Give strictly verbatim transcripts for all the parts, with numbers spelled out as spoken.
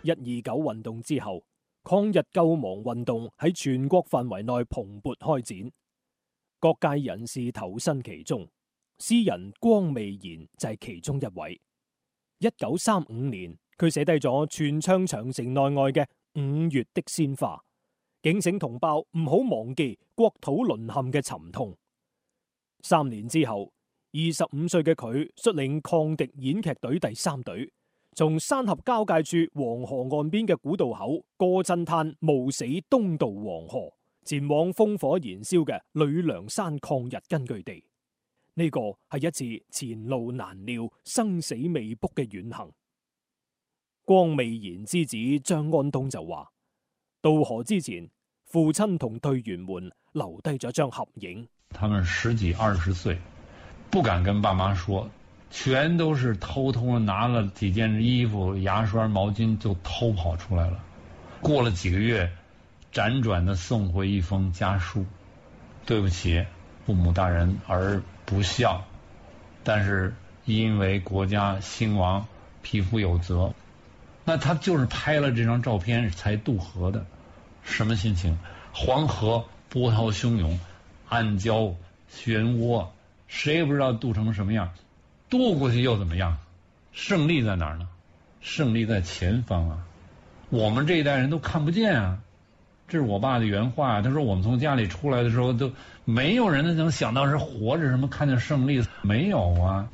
一二九運動之後，抗日救亡運動喺全國範圍內蓬勃開展，各界人士投身其中，詩人光未然就係其中一位。一九三五年，佢寫低咗全唱長城內外嘅五月的鮮花，警醒同胞唔好忘記國土淪陷嘅沉痛。三年之後，二十五歲嘅佢率領抗敵演劇隊第三隊，從山峽交界處黃河岸邊嘅古道口過震灘冒死東渡黃河，前往烽火燃燒嘅呂梁山抗日根據地。呢個係一次前路難料、生死未卜嘅遠行。光未然之子張安東就話：渡河之前，父親同隊員們留低咗張合影。 他們十幾二十歲，不敢跟爸媽說，全都是偷偷的拿了幾件衣服、牙刷、毛巾就偷跑出來了。過了幾個月，輾轉的送回一封家書：對不起，父母大人兒不孝，但是因為國家興亡，匹夫有責。那他就是拍了這張照片才渡河的，什麼心情？黃河波濤洶湧，暗礁漩渦，誰也不知道渡成什麼樣，渡過去又怎麼樣？勝利在哪兒呢？勝利在前方啊！我們這一代人都看不見啊！這是我爸的原話，他說我們從家裡出來的時候，都沒有人能想到是活着什麼看見勝利，沒有啊！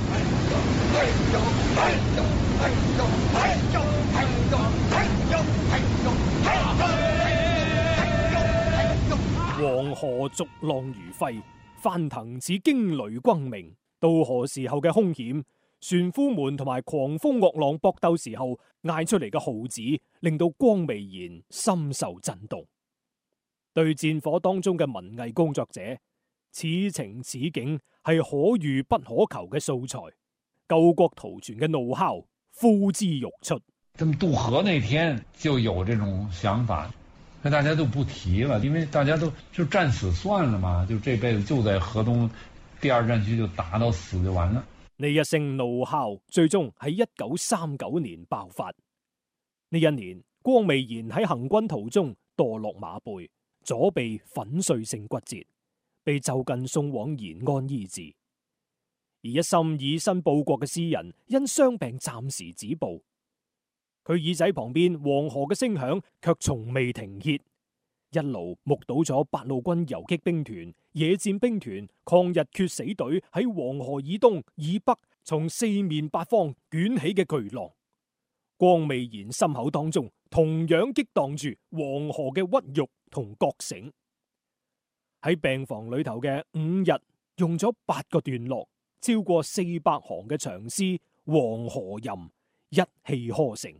黃河逐浪如沸，翻騰似驚雷轟鳴。渡河時候嘅兇險，船夫們同埋狂風惡浪搏鬥時候嗌出嚟嘅號旨，令到光未然深受震動。對戰火當中嘅文藝工作者，此情此景係可遇不可求嘅素材，救國圖存嘅怒吼呼之欲出。 這麼渡河那天就有這種想法，那大家都不提了，因為大家都就戰死算了嘛，就這輩子就在河東第二戰區就打到死就完了。 呢一聲怒吼最終喺一九三九年爆發。呢一年，光未然喺行軍途中墮落馬背，左臂粉碎性骨折，被就近送往延安醫治。而一心以身報國嘅詩人因傷病暫時止步，佢耳仔旁邊黃河嘅聲響卻從未停歇，一路目睹咗八路軍游擊兵團、野戰兵團、抗日決死隊喺黃河以東以北從四面八方捲起嘅巨浪。光未然心口當中同樣激盪住黃河嘅屈辱同覺醒。喺病房裏頭嘅五日，用咗八個段落，超過四百行嘅長詩《黃河吟》一氣呵成。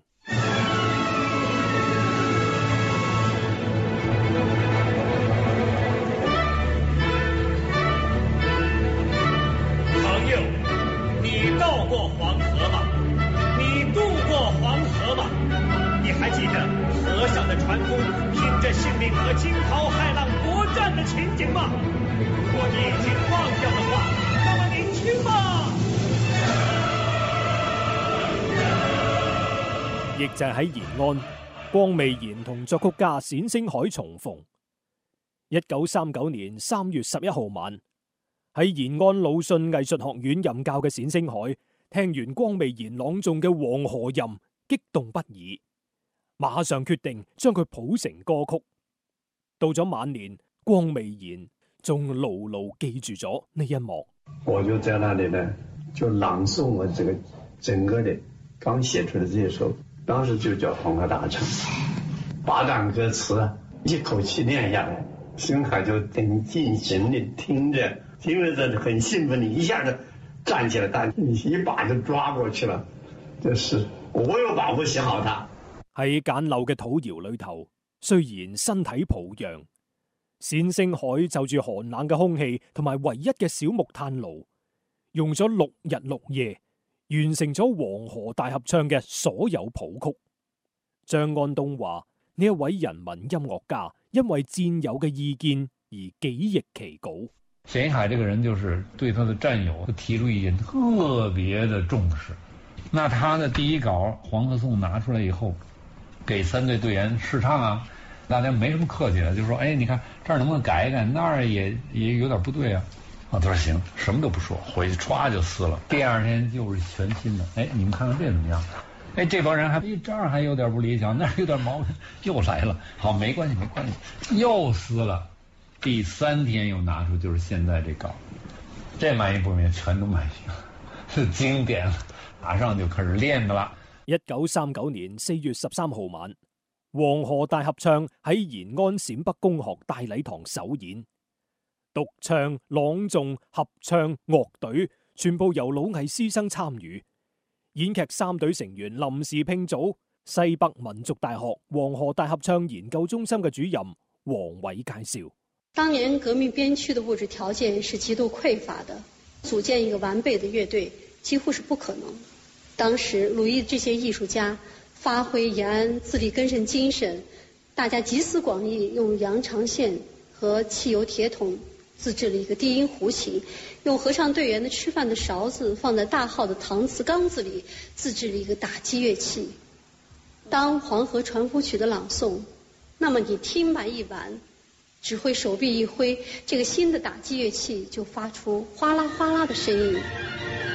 朋友，你到過黃河嗎？你渡過黃河嗎？你還記得河上的船夫拼着性命和驚濤駭浪搏戰的情景嗎？如果你已經忘掉的話，那麼你聽吧。 亦就係喺延安，光未然同作曲家冼星海重逢。一九三九年三月十一號晚，喺延安魯迅藝術學院任教嘅冼星海，聽完光未然朗誦嘅《黃河吟》，激動不已，馬上決定將佢譜成歌曲。到咗晚年，光未然仲牢牢記住咗呢一幕。 我就在那裡呢，就朗誦我這個整個的剛寫出的這首，當時就叫《黃河大唱》，八段歌詞一口氣念下來，星海就很盡情地聽着，聽着這很興奮，你一下子站起來，但你一把就抓過去了，就是我有把握寫好它。 喺簡陋嘅土窯裏頭，雖然身體抱恙，冼星海就住寒冷嘅空氣同埋唯一嘅小木炭爐，用咗六日六夜，完成咗黃河大合唱嘅所有譜曲。張安東話：呢一位人民音樂家因為戰友嘅意見而幾易其稿。 冼星海這個人就是對他的戰友提出意見特別的重視。那他的第一稿《黃河頌》拿出來以後， 给三队队员试唱啊，大家没什么客气的，就说哎，你看这儿能不能改一改，那儿也也有点不对啊。啊，他说行，什么都不说，回去歘就撕了。第二天又是全新的，哎，你们看看这怎么样？哎，这帮人还哎这儿还有点不理想，那儿有点毛病，又来了。好，没关系没关系，又撕了。第三天又拿出就是现在这稿，这满意不满意？全都满意了，是经典了，马上就开始练的啦。 一九三九年四月十三號晚，黃河大合唱喺延安陝北公學大禮堂首演，獨唱、朗誦、合唱、樂隊全部由老藝師生參與。演劇三隊成員臨時拼組，西北民族大學黃河大合唱研究中心嘅主任黃偉介紹。 當年革命邊區的物質條件是極度匱乏的，組建一個完備的樂隊幾乎是不可能。當時魯藝這些藝術家發揮延安自力更生精神，大家集思廣益，用羊腸線和汽油鐵桶自製了一個低音胡琴，用合唱隊員的吃飯的勺子放在大號的搪瓷缸子裡，自製了一個打擊樂器。當《黃河傳夫曲》的朗誦，那麼你聽完一完，只會手臂一揮，這個新的打擊樂器就發出嘩啦嘩啦的聲音。